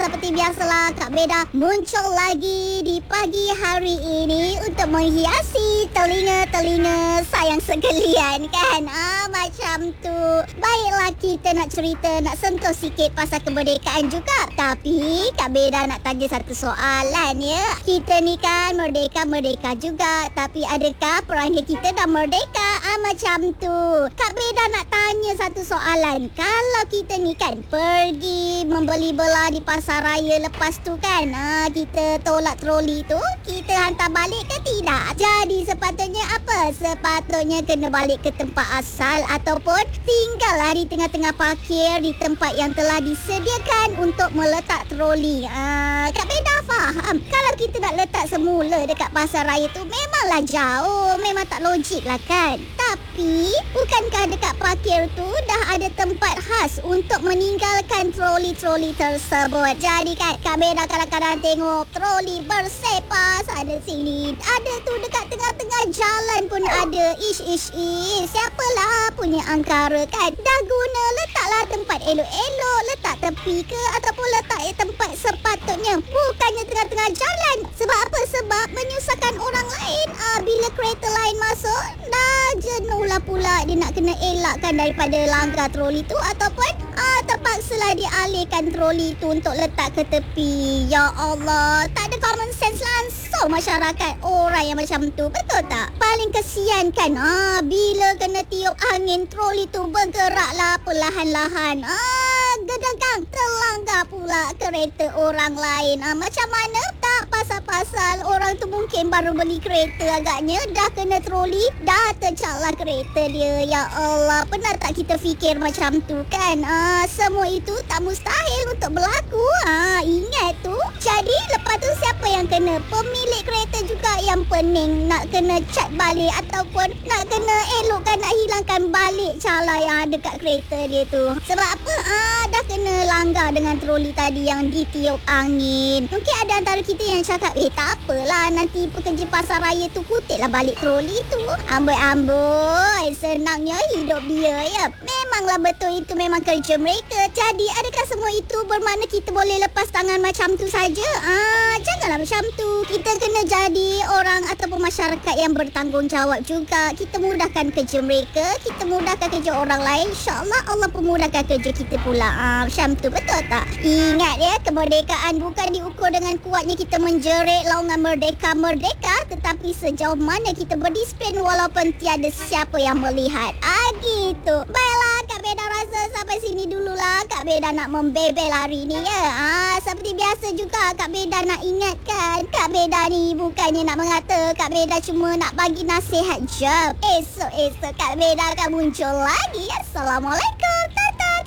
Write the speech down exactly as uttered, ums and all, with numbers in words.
seperti biasalah Kak Beda muncul lagi di pagi hari ini untuk menghiasi telinga-telinga sayang sekalian kan. Ah, macam tu. Baiklah, kita nak cerita, nak sentuh sikit pasal kemerdekaan juga. Tapi Kak Beda nak tanya satu soalan ya. Kita ni kan merdeka-merdeka juga, tapi adakah perangai kita dah merdeka? Ah, macam tu. Kak Beda nak tanya satu soalan. Kalau kita ni kan pergi membeli belah di pasar raya, lepas tu kan ah, kita tolak troli tu, kita hantar balik ke tidak? Jadi sepatutnya apa? Sepatutnya kena balik ke tempat asal ataupun tinggallah di tengah-tengah parkir di tempat yang telah disediakan untuk meletak troli. Ah, Kak Beda faham. Kalau kita nak letak semula dekat pasar raya tu memanglah jauh, memang tak logik lah kan. Tapi bukankah dekat parkir tu dah ada tempat khas untuk meninggalkan troli-troli tersebut? Jadi kan Kak Beda kadang-kadang tengok troli bersepas ada sini, ada tu dekat tengah-tengah jalan pun ada. Ish ish ish, siapalah punya angkara kan? Dah guna, letaklah tempat elok-elok, letak tepi ke ataupun letak tempat sepatutnya, bukannya tengah-tengah jalan. Sebab apa? Sebab menyusahkan orang lain. Ah, bila kereta lain masuk, dah jenuh lah pula dia nak kena elakkan daripada langgar troli tu ataupun ah, terpaksalah dialihkan troli tu untuk letak ke tepi. Ya Allah, tak ada common sense langsung masyarakat orang yang macam tu, betul tak? Paling kesian kan ah, bila kena tiup angin troli tu bergeraklah perlahan-lahan. Ah, gedegang terlanggar pula kereta orang lain. Ah, macam mana? Tak pasal-pasal orang tu mungkin baru beli kereta agaknya dah kena troli, dah tercaklah kereta dia. Ya Allah, pernah tak kita fikir macam tu kan? Ah, semua itu tak mustahil untuk berlaku. Ah, ingat tu. Jadi lepas tu siapa yang kena? Pemilik kereta juga yang pening nak kena cat balik ataupun nak kena elokkan, nak hilangkan balik cala yang ada kat kereta dia tu. Sebab apa? Ah, dah kena langgar dengan troli tadi yang ditiup angin. Mungkin ada antara kita yang cakap, eh tak apalah, nanti pekerja pasar raya tu kutiplah balik troli tu. Amboi-amboi, senangnya hidup dia ya. Memanglah betul, itu memang kerja mereka. Jadi adakah semua itu bermakna kita boleh lepas tangan macam tu saja? Ah, janganlah macam tu. Kita kena jadi orang ataupun masyarakat yang bertanggungjawab juga. Kita mudahkan kerja mereka, kita mudahkan kerja orang lain. InsyaAllah Allah pemudahkan kerja kita pula. Ah, macam tu, betul tak? Ingat ya, kemerdekaan bukan diukur dengan kuatnya kita menjerit laungan merdeka-merdeka, tetapi sejauh mana kita berdisiplin walaupun tiada siapa yang melihat. Ah, gitu. Baiklah, Kak Beda rasa sampai sini dululah. Kak Beda nak membebel hari ni ya. Ah, seperti biasa juga Kak Beda nak ingatkan, Kak Beda ni bukannya nak mengata, Kak Beda cuma nak bagi nasihat je. Esok-esok Kak Beda akan muncul lagi. Assalamualaikum.